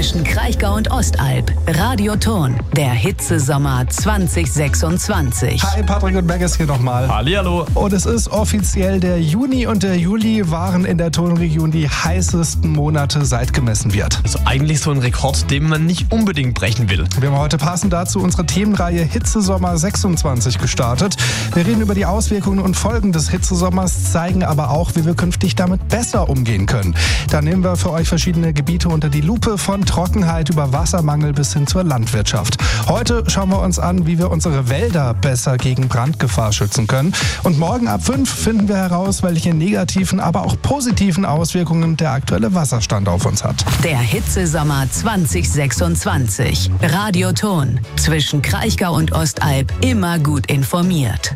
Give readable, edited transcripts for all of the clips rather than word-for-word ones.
zwischen Kraichgau und Ostalb. Radioton, der Hitzesommer 2026. Hi, Patrick und Megas hier nochmal. Hallihallo. Und es ist offiziell, der Juni und der Juli waren in der Tonregion die heißesten Monate, seit gemessen wird. Also eigentlich so ein Rekord, den man nicht unbedingt brechen will. Wir haben heute passend dazu unsere Themenreihe Hitzesommer 26 gestartet. Wir reden über die Auswirkungen und Folgen des Hitzesommers, zeigen aber auch, wie wir künftig damit besser umgehen können. Da nehmen wir für euch verschiedene Gebiete unter die Lupe, von Trockenheit über Wassermangel bis hin zur Landwirtschaft. Heute schauen wir uns an, wie wir unsere Wälder besser gegen Brandgefahr schützen können. Und morgen ab 5 finden wir heraus, welche negativen, aber auch positiven Auswirkungen der aktuelle Wasserstand auf uns hat. Der Hitzesommer 2026. Radioton. Zwischen Kraichgau und Ostalb immer gut informiert.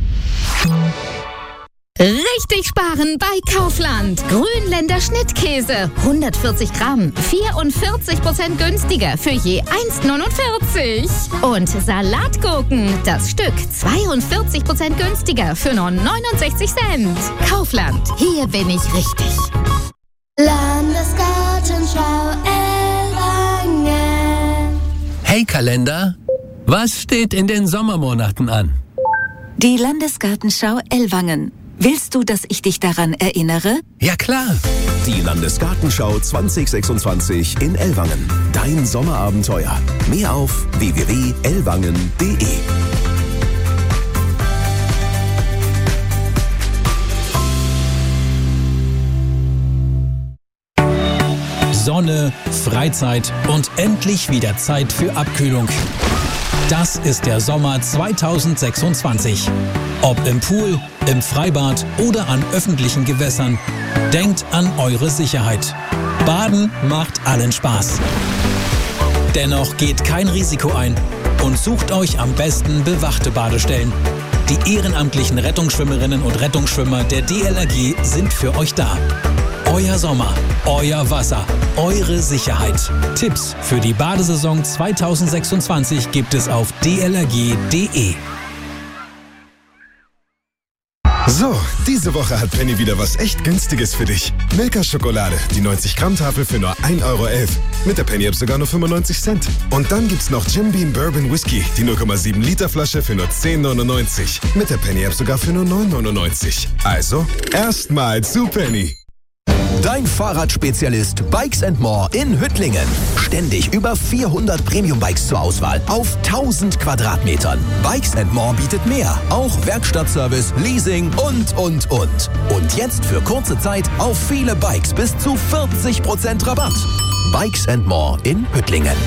Richtig sparen bei Kaufland. Grünländer Schnittkäse. 140 Gramm. 44% günstiger für je 1,49. Und Salatgurken. Das Stück 42% günstiger für nur 69 Cent. Kaufland. Hier bin ich richtig. Landesgartenschau Ellwangen. Hey Kalender, was steht in den Sommermonaten an? Die Landesgartenschau Ellwangen. Willst du, dass ich dich daran erinnere? Ja klar. Die Landesgartenschau 2026 in Ellwangen. Dein Sommerabenteuer. Mehr auf www.ellwangen.de. Sonne, Freizeit und endlich wieder Zeit für Abkühlung. Das ist der Sommer 2026. Ob im Pool, im Freibad oder an öffentlichen Gewässern, denkt an eure Sicherheit. Baden macht allen Spaß. Dennoch geht kein Risiko ein und sucht euch am besten bewachte Badestellen. Die ehrenamtlichen Rettungsschwimmerinnen und Rettungsschwimmer der DLRG sind für euch da. Euer Sommer, euer Wasser, eure Sicherheit. Tipps für die Badesaison 2026 gibt es auf dlrg.de. So, diese Woche hat Penny wieder was echt Günstiges für dich. Milka Schokolade, die 90-Gramm-Tafel für nur 1,11 €. Mit der Penny-App sogar nur 95 Cent. Und dann gibt's noch Jim Beam Bourbon Whisky, die 0,7 Liter Flasche für nur 10,99. Mit der Penny-App sogar für nur 9,99. Also, erstmal zu Penny. Dein Fahrradspezialist Bikes & More in Hüttlingen. Ständig über 400 Premium-Bikes zur Auswahl auf 1000 Quadratmetern. Bikes & More bietet mehr. Auch Werkstattservice, Leasing und. Und jetzt für kurze Zeit auf viele Bikes bis zu 40% Rabatt. Bikes & More in Hüttlingen.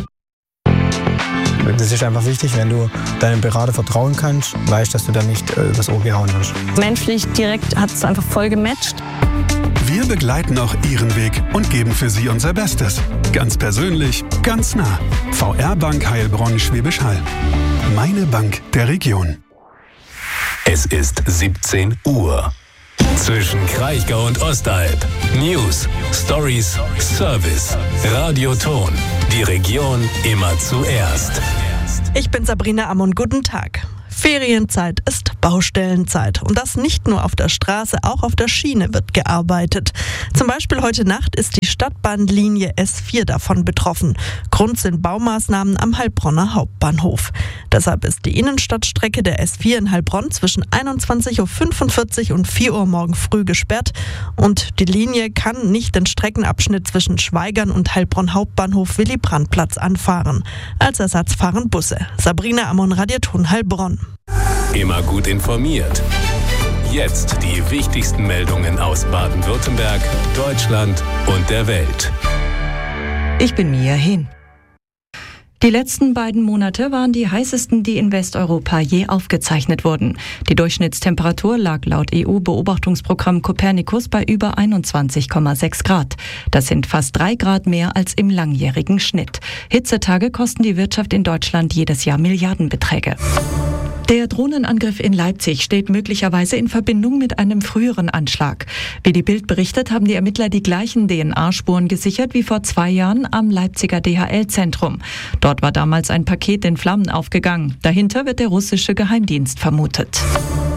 Das ist einfach wichtig, wenn du deinem Berater vertrauen kannst, weißt, dass du da nicht übers Ohr gehauen wirst. Menschlich direkt hat es einfach voll gematcht. Wir begleiten auch Ihren Weg und geben für Sie unser Bestes. Ganz persönlich, ganz nah. VR Bank Heilbronn Schwäbisch Hall. Meine Bank der Region. Es ist 17 Uhr. Zwischen Kraichgau und Ostalb. News, Stories, Service. Radioton. Die Region immer zuerst. Ich bin Sabrina Ammon. Guten Tag. Ferienzeit ist Baustellenzeit. Und das nicht nur auf der Straße, auch auf der Schiene wird gearbeitet. Zum Beispiel heute Nacht ist die Stadtbahnlinie S4 davon betroffen. Grund sind Baumaßnahmen am Heilbronner Hauptbahnhof. Deshalb ist die Innenstadtstrecke der S4 in Heilbronn zwischen 21:45 Uhr und 4 Uhr morgen früh gesperrt. Und die Linie kann nicht den Streckenabschnitt zwischen Schweigern und Heilbronn Hauptbahnhof Willy-Brandt-Platz anfahren. Als Ersatz fahren Busse. Sabrina Ammon, Radioton Heilbronn. Immer gut informiert. Jetzt die wichtigsten Meldungen aus Baden-Württemberg, Deutschland und der Welt. Ich bin Mia Hin. Die letzten beiden Monate waren die heißesten, die in Westeuropa je aufgezeichnet wurden. Die Durchschnittstemperatur lag laut EU-Beobachtungsprogramm Copernicus bei über 21,6 Grad. Das sind fast 3 Grad mehr als im langjährigen Schnitt. Hitzetage kosten die Wirtschaft in Deutschland jedes Jahr Milliardenbeträge. Der Drohnenangriff in Leipzig steht möglicherweise in Verbindung mit einem früheren Anschlag. Wie die Bild berichtet, haben die Ermittler die gleichen DNA-Spuren gesichert wie vor 2 Jahren am Leipziger DHL-Zentrum. Dort war damals ein Paket in Flammen aufgegangen. Dahinter wird der russische Geheimdienst vermutet.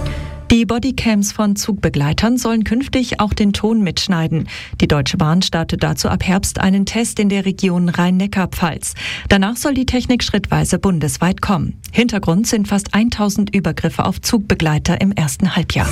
Die Bodycams von Zugbegleitern sollen künftig auch den Ton mitschneiden. Die Deutsche Bahn startet dazu ab Herbst einen Test in der Region Rhein-Neckar-Pfalz. Danach soll die Technik schrittweise bundesweit kommen. Hintergrund sind fast 1000 Übergriffe auf Zugbegleiter im ersten Halbjahr.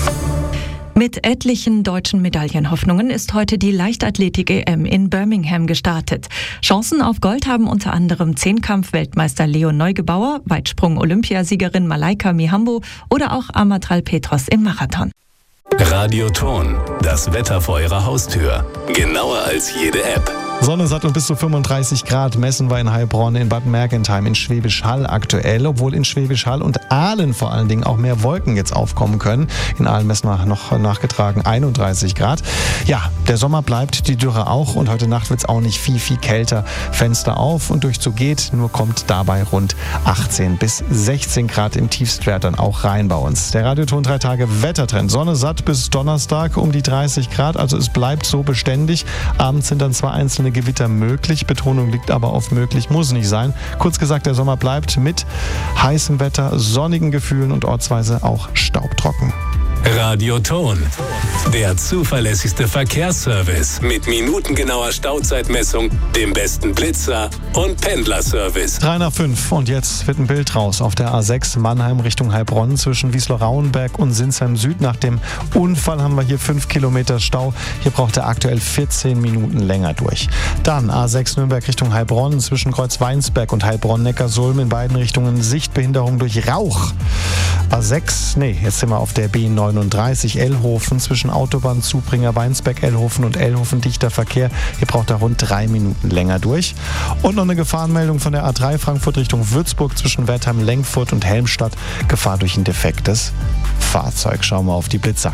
Mit etlichen deutschen Medaillenhoffnungen ist heute die Leichtathletik-EM in Birmingham gestartet. Chancen auf Gold haben unter anderem Zehnkampf-Weltmeister Leon Neugebauer, Weitsprung-Olympiasiegerin Malaika Mihambo oder auch Amatral Petros im Marathon. Radioton, das Wetter vor Ihrer Haustür. Genauer als jede App. Sonne satt und bis zu 35 Grad messen wir in Heilbronn, in Bad Mergentheim, in Schwäbisch Hall aktuell, obwohl in Schwäbisch Hall und Aalen vor allen Dingen auch mehr Wolken jetzt aufkommen können. In Aalen messen wir noch nachgetragen 31 Grad. Ja, der Sommer bleibt, die Dürre auch und heute Nacht wird es auch nicht viel kälter. Fenster auf und Durchzug geht, nur kommt dabei rund 18 bis 16 Grad im Tiefstwert dann auch rein bei uns. Der Radioton 3 Tage Wettertrend. Sonne satt bis Donnerstag um die 30 Grad, also es bleibt so beständig. Abends sind dann zwar einzelne Gewitter möglich, Betonung liegt aber auf möglich, muss nicht sein. Kurz gesagt, der Sommer bleibt mit heißem Wetter, sonnigen Gefühlen und ortsweise auch staubtrocken. Radioton, der zuverlässigste Verkehrsservice mit minutengenauer Stauzeitmessung, dem besten Blitzer und Pendlerservice. 3 nach 5 und jetzt wird ein Bild raus auf der A6 Mannheim Richtung Heilbronn zwischen Wiesloch-Rauenberg und Sinsheim Süd. Nach dem Unfall haben wir hier 5 Kilometer Stau. Hier braucht er aktuell 14 Minuten länger durch. Dann A6 Nürnberg Richtung Heilbronn zwischen Kreuz-Weinsberg und Heilbronn-Neckarsulm in beiden Richtungen Sichtbehinderung durch Rauch. A6, jetzt sind wir auf der B39 Ellhofen zwischen Autobahnzubringer Weinsberg-Ellhofen und Ellhofen dichter Verkehr. Hier braucht er rund 3 Minuten länger durch. Und noch eine Gefahrenmeldung von der A3 Frankfurt Richtung Würzburg zwischen Wertheim-Lenkfurt und Helmstadt. Gefahr durch ein defektes Fahrzeug. Schauen wir auf die Blitzer.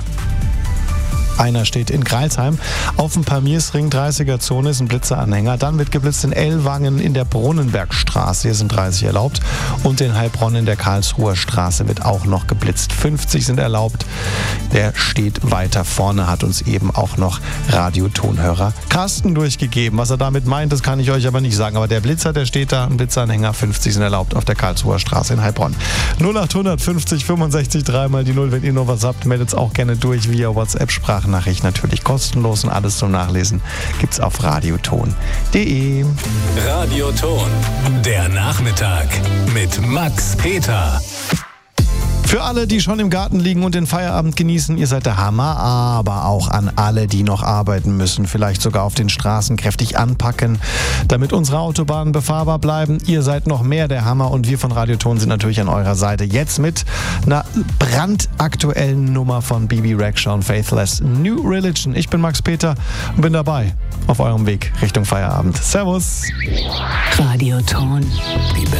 Einer steht in Greilsheim. Auf dem Pamirsring 30er-Zone ist ein Blitzeranhänger. Dann wird geblitzt in Ellwangen in der Brunnenbergstraße. Hier sind 30 erlaubt. Und in Heilbronn in der Karlsruher Straße wird auch noch geblitzt. 50 sind erlaubt. Der steht weiter vorne, hat uns eben auch noch Radiotonhörer Carsten durchgegeben. Was er damit meint, das kann ich euch aber nicht sagen. Aber der Blitzer, der steht da, ein Blitzeranhänger, 50 sind erlaubt auf der Karlsruher Straße in Heilbronn. 0800 50 65 3 mal die 0. Wenn ihr noch was habt, meldet es auch gerne durch via WhatsApp-Sprachnachricht. Natürlich kostenlos und alles zum Nachlesen gibt's auf radioton.de. Radioton, der Nachmittag mit Max Peter. Für alle, die schon im Garten liegen und den Feierabend genießen, ihr seid der Hammer, aber auch an alle, die noch arbeiten müssen, vielleicht sogar auf den Straßen kräftig anpacken, damit unsere Autobahnen befahrbar bleiben. Ihr seid noch mehr der Hammer und wir von Radioton sind natürlich an eurer Seite. Jetzt mit einer brandaktuellen Nummer von Bibi Rexha und Faithless, New Religion. Ich bin Max Peter und bin dabei auf eurem Weg Richtung Feierabend. Servus! Radioton. Die